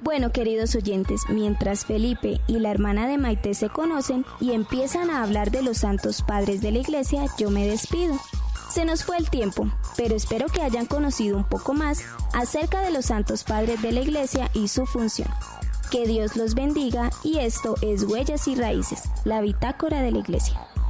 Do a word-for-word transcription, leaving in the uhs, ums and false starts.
Bueno, queridos oyentes, mientras Felipe y la hermana de Maite se conocen y empiezan a hablar de los santos padres de la iglesia, yo me despido. Se nos fue el tiempo, pero espero que hayan conocido un poco más acerca de los santos padres de la iglesia y su función. Que Dios los bendiga y esto es Huellas y Raíces, la bitácora de la iglesia.